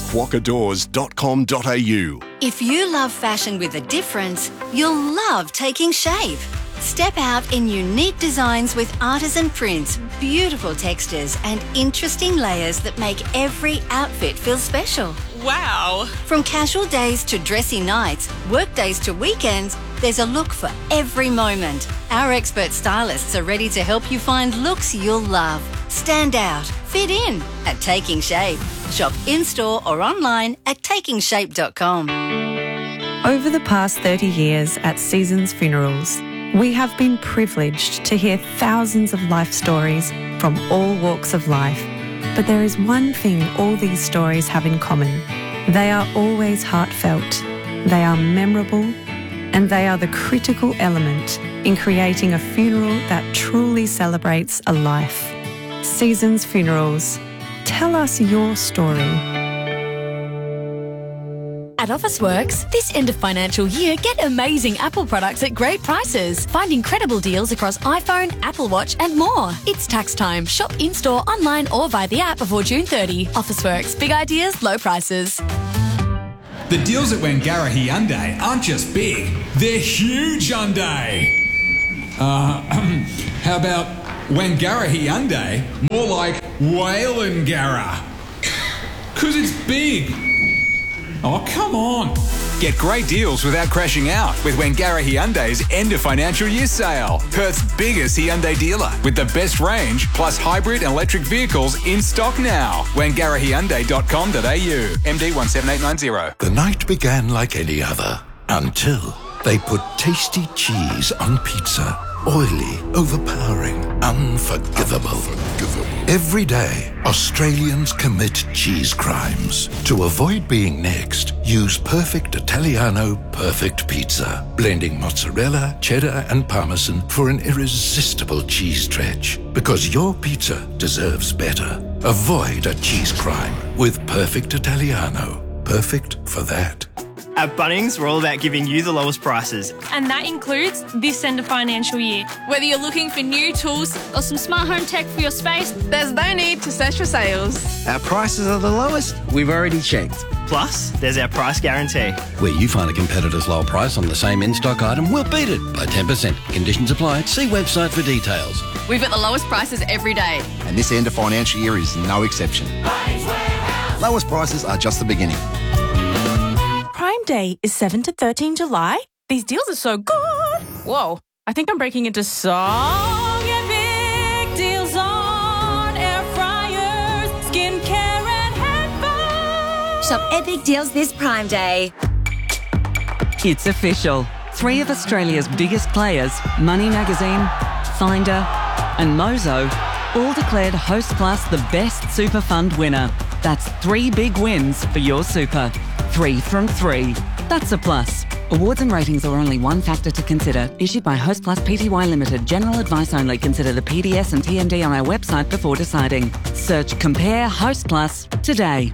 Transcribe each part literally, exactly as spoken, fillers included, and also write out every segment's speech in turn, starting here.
waka doors dot com dot a u. If you love fashion with a difference, you'll love Taking Shape. Step out in unique designs with artisan prints, beautiful textures and interesting layers that make every outfit feel special. Wow! From casual days to dressy nights, work days to weekends, there's a look for every moment. Our expert stylists are ready to help you find looks you'll love. Stand out, fit in at Taking Shape. Shop in-store or online at taking shape dot com. Over the past thirty years at Seasons Funerals, we have been privileged to hear thousands of life stories from all walks of life. But there is one thing all these stories have in common. They are always heartfelt, they are memorable, and they are the critical element in creating a funeral that truly celebrates a life. Seasons Funerals. Tell us your story. At Officeworks, this end of financial year, get amazing Apple products at great prices. Find incredible deals across iPhone, Apple Watch and more. It's tax time. Shop in-store, online or via the app before June thirtieth. Officeworks. Big ideas, low prices. The deals at Wangara Hyundai aren't just big, they're huge Hyundai. Uh, how about Wangara Hyundai? More like Whalengara. Because it's big. Oh, come on. Get great deals without crashing out with Wangara Hyundai's end of financial year sale. Perth's biggest Hyundai dealer with the best range plus hybrid and electric vehicles in stock now. wangara hyundai dot com dot a u. M D one seven eight nine zero. The night began like any other until they put tasty cheese on pizza. Oily, overpowering, unforgivable. unforgivable. Every day, Australians commit cheese crimes. To avoid being next, use Perfect Italiano Perfect Pizza, blending mozzarella, cheddar and parmesan for an irresistible cheese stretch. Because your pizza deserves better. Avoid a cheese crime with Perfect Italiano. Perfect for that. At Bunnings, we're all about giving you the lowest prices. And that includes this end of financial year. Whether you're looking for new tools or some smart home tech for your space, there's no need to search for sales. Our prices are the lowest. We've already checked. Plus, there's our price guarantee. Where you find a competitor's low price on the same in-stock item, we'll beat it by ten percent. Conditions apply. See website for details. We've got the lowest prices every day. And this end of financial year is no exception. Lowest prices are just the beginning. Prime Day is seventh to thirteenth July. These deals are so good. Whoa, I think I'm breaking into song. Epic deals on air fryers, skincare and headphones. Shop epic deals this Prime Day. It's official. Three of Australia's biggest players, Money Magazine, Finder and Mozo, all declared Host Plus the best super fund winner. That's three big wins for your super. Three from three. That's a plus. Awards and ratings are only one factor to consider. Issued by Host Plus Pty Limited. General advice only. Consider the P D S and T M D on our website before deciding. Search Compare Host Plus today.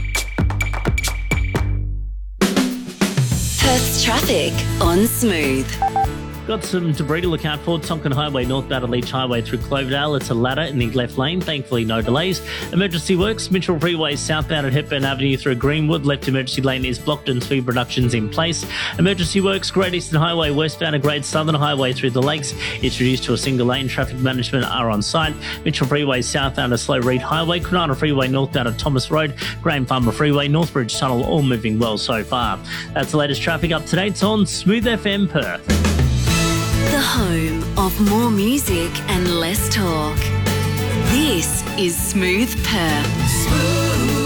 Perth's traffic on Smooth. Got some debris to look out for. Tonkin Highway, northbound Leach Highway through Cloverdale. It's a ladder in the left lane. Thankfully, no delays. Emergency works. Mitchell Freeway, southbound at Hepburn Avenue through Greenwood. Left emergency lane is blocked and speed reductions in place. Emergency works. Great Eastern Highway, westbound at Great Southern Highway through the Lakes. It's reduced to a single lane. Traffic management are on site. Mitchell Freeway, southbound at Slow Reed Highway. Kwinana Freeway, northbound at Thomas Road. Graham Farmer Freeway, Northbridge Tunnel, all moving well so far. That's the latest traffic up to date on Smooth F M Perth. The home of more music and less talk. This is Smooth Perth. Smooth.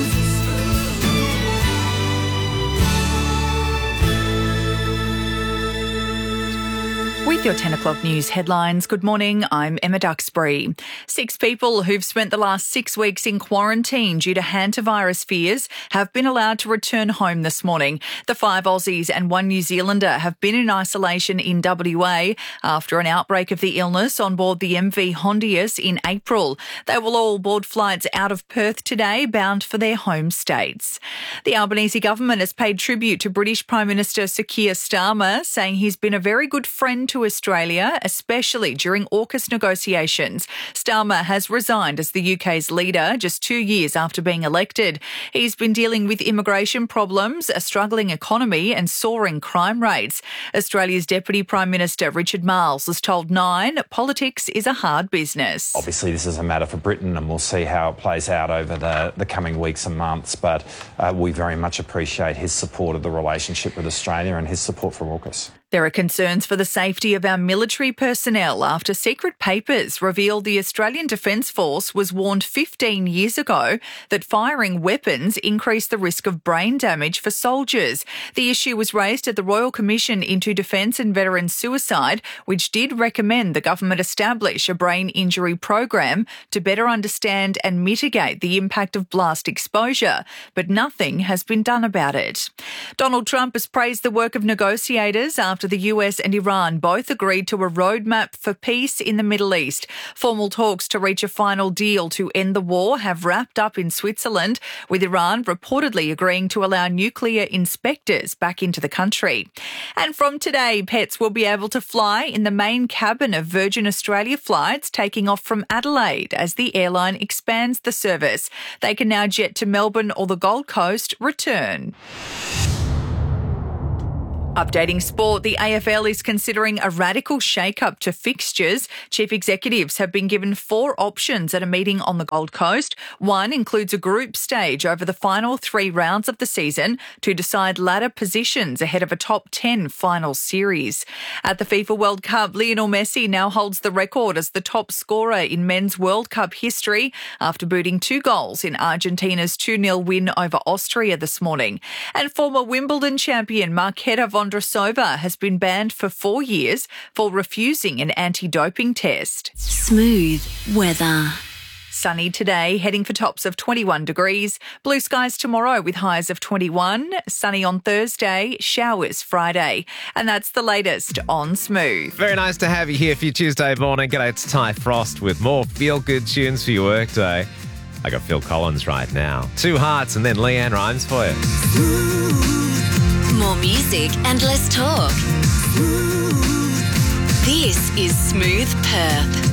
With your ten o'clock news headlines, good morning, I'm Emma Duxbury. Six people who've spent the last six weeks in quarantine due to hantavirus fears have been allowed to return home this morning. The five Aussies and one New Zealander have been in isolation in W A after an outbreak of the illness on board the M V Hondius in April. They will all board flights out of Perth today, bound for their home states. The Albanese government has paid tribute to British Prime Minister Sir Keir Starmer, saying he's been a very good friend to Australia, especially during AUKUS negotiations. Starmer has resigned as the U K's leader just two years after being elected. He's been dealing with immigration problems, a struggling economy and soaring crime rates. Australia's Deputy Prime Minister Richard Marles has told Nine politics is a hard business. Obviously, this is a matter for Britain and we'll see how it plays out over the, the coming weeks and months, but uh, we very much appreciate his support of the relationship with Australia and his support for AUKUS. There are concerns for the safety of our military personnel after secret papers revealed the Australian Defence Force was warned fifteen years ago that firing weapons increased the risk of brain damage for soldiers. The issue was raised at the Royal Commission into Defence and Veteran Suicide, which did recommend the government establish a brain injury program to better understand and mitigate the impact of blast exposure, but nothing has been done about it. Donald Trump has praised the work of negotiators after After the U S and Iran both agreed to a roadmap for peace in the Middle East. Formal talks to reach a final deal to end the war have wrapped up in Switzerland, with Iran reportedly agreeing to allow nuclear inspectors back into the country. And from today, pets will be able to fly in the main cabin of Virgin Australia flights taking off from Adelaide as the airline expands the service. They can now jet to Melbourne or the Gold Coast, return. Updating sport, the A F L is considering a radical shake-up to fixtures. Chief executives have been given four options at a meeting on the Gold Coast. One includes a group stage over the final three rounds of the season to decide ladder positions ahead of a top ten final series. At the FIFA World Cup, Lionel Messi now holds the record as the top scorer in men's World Cup history after booting two goals in Argentina's two nil win over Austria this morning. And former Wimbledon champion Marketa Vondrousova has been banned for four years for refusing an anti-doping test. Smooth weather. Sunny today, heading for tops of twenty-one degrees. Blue skies tomorrow with highs of twenty-one. Sunny on Thursday, showers Friday. And that's the latest on Smooth. Very nice to have you here for your Tuesday morning. G'day, it's Ty Frost with more feel-good tunes for your workday. I got Phil Collins right now. Two Hearts and then Leanne Rimes for you. More music and less talk. This is Smooth Perth.